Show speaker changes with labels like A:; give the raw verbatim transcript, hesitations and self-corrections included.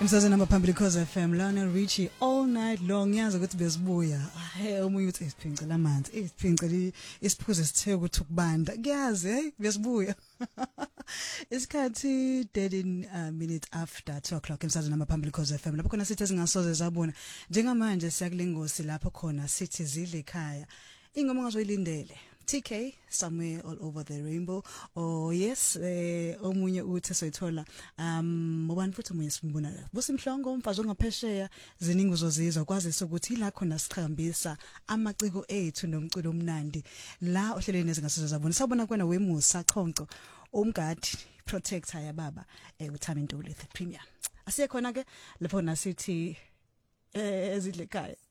A: Umsazana amaphambili cause F M lana Richie all night long yazi ukuthi besibuya. Hey umuntu uthi isiphincela amanzi, isiphincela isiphuze sithe ukuthi ukubanda. Kuyazi hey besibuya. Isikhathi thirteen uh, minutes after two o'clock emsazana amaphambili cause F M lapho khona sithi singasoze zabona. Njengamanje siyakulengosi lapho khona sithi zidle ekhaya. Ingoma ngazoyilindele. T K somewhere all over the rainbow. Oh yes, eh omunye uthi soyithola um mobani futhi omunye simbona la. Busimhlongo umfazi ongaphesheya ziningi uzozizwa kwazi ukuthi ila khona sichambisa amaciko ethu nomculo omnandi. La ohlelweni ezingasizwe zabona. Sabona kwena wemusa chonco umgadi protector ya baba eh uThami Ntuli the premier. Asiye khona ke lapho nasithi eh ezidle ekhaya.